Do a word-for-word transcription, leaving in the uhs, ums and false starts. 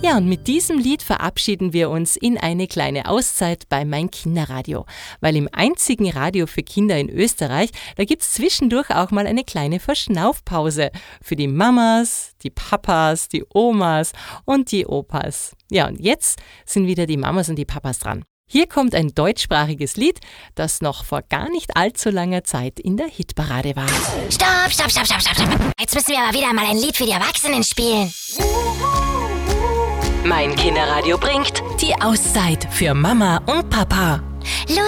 Ja, und mit diesem Lied verabschieden wir uns in eine kleine Auszeit bei Mein Kinderradio. Weil im einzigen Radio für Kinder in Österreich, da gibt's zwischendurch auch mal eine kleine Verschnaufpause. Für die Mamas, die Papas, die Omas und die Opas. Ja, und jetzt sind wieder die Mamas und die Papas dran. Hier kommt ein deutschsprachiges Lied, das noch vor gar nicht allzu langer Zeit in der Hitparade war. Stopp, stopp, stopp, stopp, stopp, stopp. Jetzt müssen wir aber wieder mal ein Lied für die Erwachsenen spielen. Mein Kinderradio bringt die Auszeit für Mama und Papa.